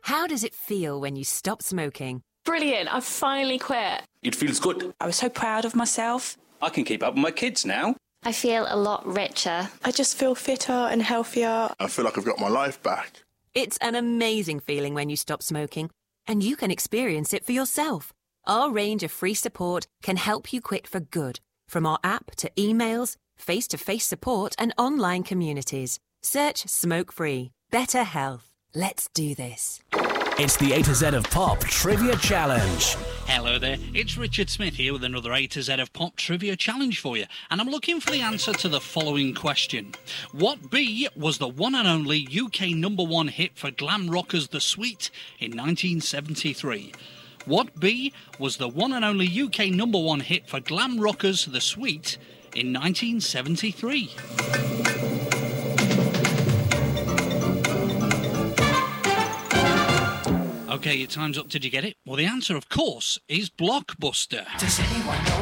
How does it feel when you stop smoking? Brilliant, I've finally quit. It feels good. I was so proud of myself. I can keep up with my kids now. I feel a lot richer. I just feel fitter and healthier. I feel like I've got my life back. It's an amazing feeling when you stop smoking, and you can experience it for yourself. Our range of free support can help you quit for good, from our app to emails, face-to-face support and online communities. Search Smoke Free. Better health. Let's do this. It's the A to Z of Pop Trivia Challenge. Hello there, it's Richard Smith here with another A to Z of Pop Trivia Challenge for you, and I'm looking for the answer to the following question. What B was the one and only UK #1 hit for glam rockers The Sweet in 1973? What B was the one and only UK #1 hit for glam rockers The Sweet in 1973? Okay, your time's up. Did you get it? Well, the answer, of course, is Blockbuster. Does anyone know